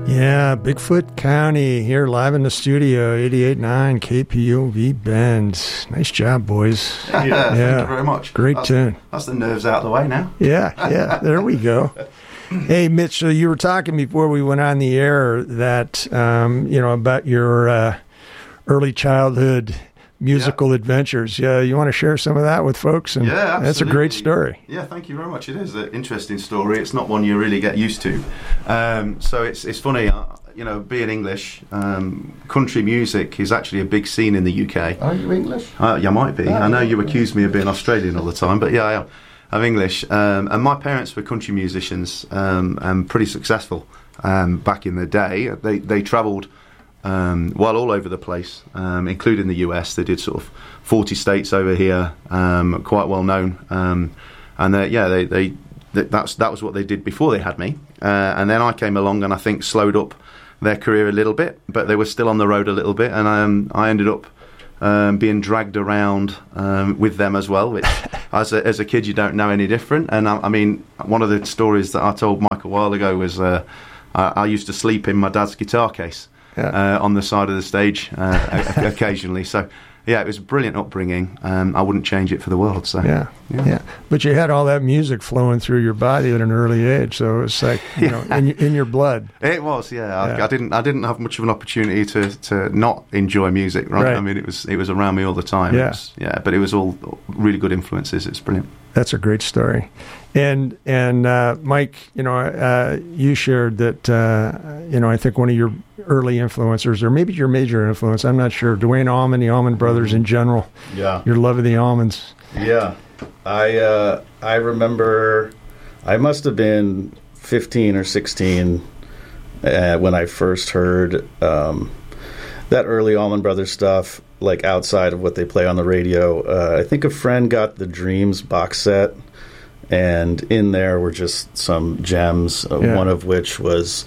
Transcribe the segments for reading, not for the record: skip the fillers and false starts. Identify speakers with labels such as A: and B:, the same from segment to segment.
A: Yeah, Bigfoot County here live in the studio, 88.9 KPOV Bend. Nice job, boys.
B: Yeah, thank you very much.
A: Great tune.
B: That's the nerves out of the way now.
A: Yeah, there we go. Hey, Mitch, so you were talking before we went on the air that, about your early childhood musical adventures. Yeah, you want to share some of that with folks? And
B: yeah, absolutely.
A: That's a great story.
B: Yeah, thank you very much. It is an interesting story. It's not one you really get used to. So it's funny, being English, country music is actually a big scene in the UK.
C: Are you English?
B: Yeah, might be. I know you accuse me of being Australian all the time, but yeah, I am. I'm English. And my parents were country musicians and pretty successful back in the day. They travelled all over the place, including the US. They did sort of 40 states over here, quite well known. That was what they did before they had me. And then I came along and I think slowed up their career a little bit, but they were still on the road a little bit, and I ended up being dragged around with them as well, which as a kid you don't know any different. And I mean, one of the stories that I told Mike a while ago was I used to sleep in my dad's guitar case. Yeah. On the side of the stage occasionally. So, yeah, it was a brilliant upbringing. I wouldn't change it for the world. So
A: yeah. But you had all that music flowing through your body at an early age, so it's like in your blood.
B: It was, yeah. I didn't have much of an opportunity to not enjoy music. Right? I mean, it was around me all the time.
A: Yeah.
B: But it was all really good influences. It's brilliant.
A: That's a great story. And Mike, you shared that, I think one of your early influencers, or maybe your major influence, I'm not sure, Duane Allman, the Allman Brothers in general.
C: Yeah.
A: Your love of the Allmans.
C: Yeah. I remember I must have been 15 or 16 when I first heard that early Allman Brothers stuff, like outside of what they play on the radio. I think a friend got the Dreams box set, and in there were just some gems, one of which was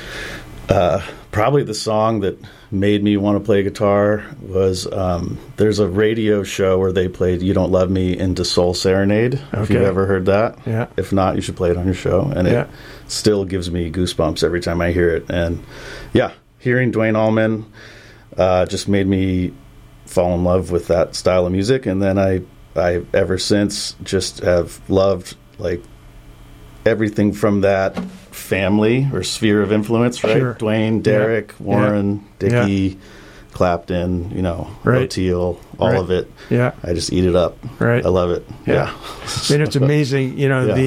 C: probably the song that made me want to play guitar was there's a radio show where they played You Don't Love Me into Soul Serenade. Okay. If you've ever heard that.
A: Yeah.
C: If not, you should play it on your show. And it still gives me goosebumps every time I hear it. And yeah, hearing Duane Allman just made me fall in love with that style of music. And then I ever since just have loved like everything from that family or sphere of influence, right?
A: Sure.
C: Duane, Derek, Warren, Dickie, Clapton, O'Teal, all of it.
A: Yeah.
C: I just eat it up.
A: Right.
C: I love it. Yeah.
A: And it's amazing,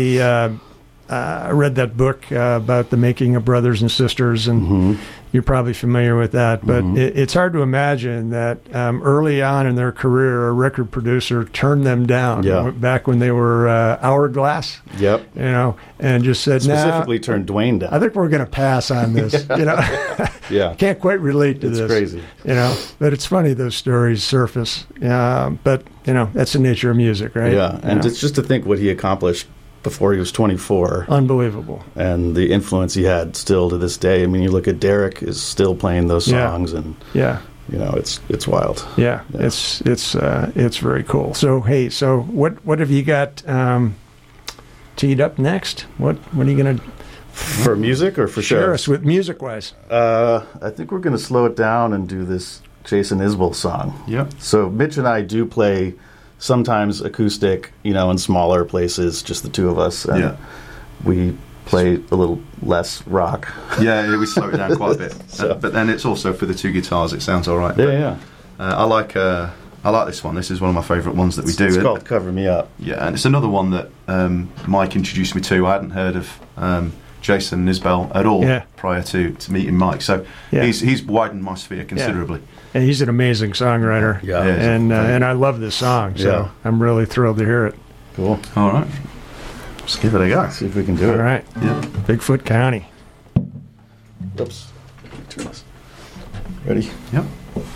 A: I read that book about the making of Brothers and Sisters, and you're probably familiar with that, but it's hard to imagine that early on in their career, a record producer turned them down back when they were Hourglass.
C: Yep.
A: And just said,
C: specifically turned Duane down.
A: I think we're going to pass on this.
C: Yeah.
A: Can't quite relate to this.
C: It's crazy.
A: But it's funny those stories surface. But that's the nature of music, right?
C: Yeah, and it's just to think what he accomplished before he was 24.
A: Unbelievable.
C: And the influence he had still to this day. I mean, you look at Derek is still playing those songs, and it's wild.
A: Yeah. It's very cool. So hey, what have you got teed up next? What are you gonna
C: for music or for
A: share
C: shows?
A: us with music wise?
C: I think we're gonna slow it down and do this Jason Isbell song.
B: Yeah.
C: So Mitch and I do play sometimes acoustic, in smaller places, just the two of us. And we play a little less rock.
B: Yeah, we slow it down quite a bit. But then it's also for the two guitars, it sounds all right.
C: Yeah.
B: I like this one. This is one of my favourite ones that we do.
C: It's called Cover Me Up.
B: Yeah, and it's another one that Mike introduced me to. I hadn't heard of Jason Isbell at all prior to meeting Mike. So he's widened my sphere considerably.
A: And he's an amazing songwriter.
C: Yeah.
A: And I love this song, so I'm really thrilled to hear it.
C: Cool.
B: All right. Let's give it a go.
C: See if we can do it.
A: All right.
B: Yeah.
A: Bigfoot County.
C: Oops. Turn this. Ready?
B: Yep.